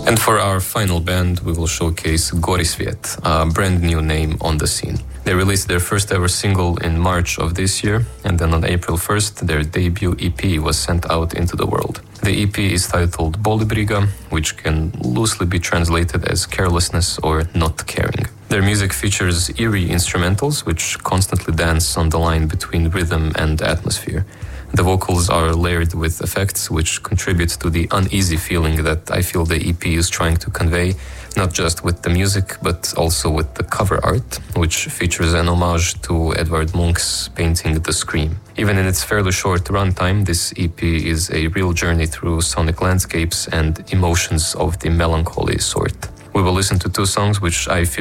And for our final band, we will showcase Gorisviet, a brand new name on the scene. They released their first ever single in March of this year, and then on April 1st, their debut EP was sent out into the world. The EP is titled Bolibriga, which can loosely be translated as carelessness or not caring. Their music features eerie instrumentals, which constantly dance on the line between rhythm and atmosphere. The vocals are layered with effects which contribute to the uneasy feeling that I feel the EP is trying to convey, not just with the music, but also with the cover art, which features an homage to Edvard Munch's painting The Scream. Even in its fairly short runtime, this EP is a real journey through sonic landscapes and emotions of the melancholy sort. We will listen to two songs which I feel